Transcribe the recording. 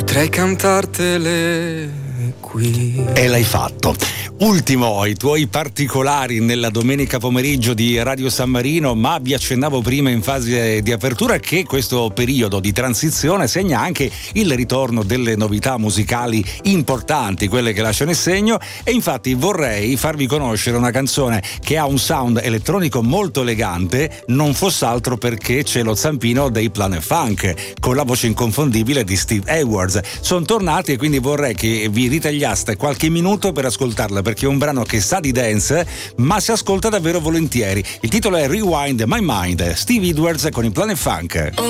potrei cantartele qui. E l'hai fatto. Ultimo, i tuoi particolari nella domenica pomeriggio di Radio San Marino, ma vi accennavo prima in fase di apertura che questo periodo di transizione segna anche il ritorno delle novità musicali importanti, quelle che lasciano il segno, e infatti vorrei farvi conoscere una canzone che ha un sound elettronico molto elegante, non fosse altro perché c'è lo zampino dei Planet Funk con la voce inconfondibile di Steve Edwards. Sono tornati e quindi vorrei che vi ritagliaste qualche minuto per ascoltarla, perché è un brano che sa di dance ma si ascolta davvero volentieri. Il titolo è Rewind My Mind, Steve Edwards con i Planet Funk.